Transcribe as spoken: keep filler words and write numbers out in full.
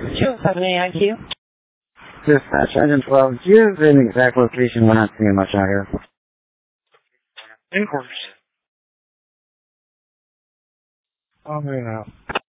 two seven A I Q. Dispatch, Engine twelve, do you have an exact location? We're not seeing much out here. In course. On me now.